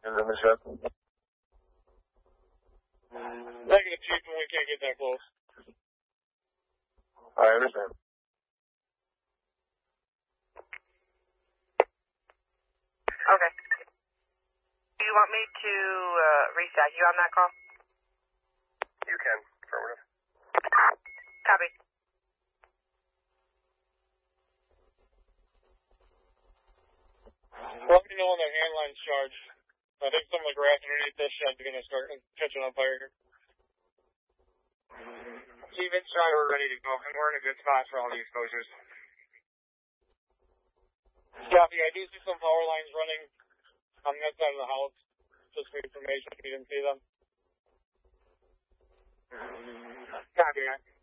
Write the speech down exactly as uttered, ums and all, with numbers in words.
Is in the ship. Negative, Chief, and we can't get that close. I understand. Okay. Do you want me to uh, restack you on that call? You can. Affirmative. Copy. Let me know when the hand line's charged. I think some of the grass underneath this shed's going to start catching on fire here. Chief, it's Charlie, we're ready to go, and we're in a good spot for all the exposures. Copy, I do see some power lines running on that side of the house. Just for information, if you didn't see them. Copy, man.